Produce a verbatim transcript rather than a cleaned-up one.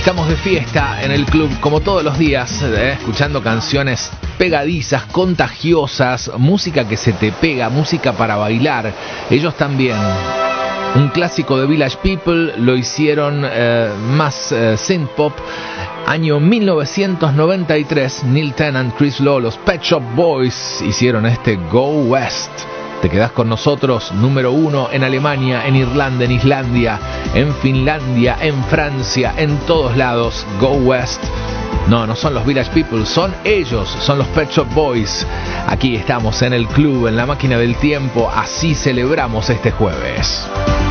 Estamos de fiesta en el club como todos los días, ¿eh? Escuchando canciones pegadizas, contagiosas, música que se te pega, música para bailar. Ellos también. Un clásico de Village People, lo hicieron eh, más eh, synth pop. Año mil novecientos noventa y tres, Neil Tennant, Chris Lowe, los Pet Shop Boys hicieron este Go West. Te quedás con nosotros, número uno en Alemania, en Irlanda, en Islandia, en Finlandia, en Francia, en todos lados. Go West. No, no son los Village People, son ellos, son los Pet Shop Boys. Aquí estamos en el club, en la máquina del tiempo, así celebramos este jueves.